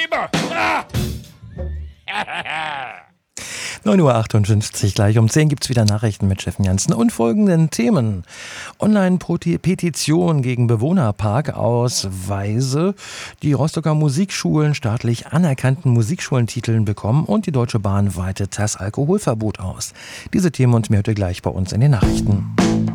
Probleme. 9:58 Uhr, gleich um 10 gibt's wieder Nachrichten mit Steffen Janssen und folgenden Themen. Online-Petition gegen Bewohnerparkausweise. Die Rostocker Musikschulen staatlich anerkannten Musikschulentiteln bekommen und die Deutsche Bahn weitet das Alkoholverbot aus. Diese Themen und mehr hört ihr gleich bei uns in den Nachrichten.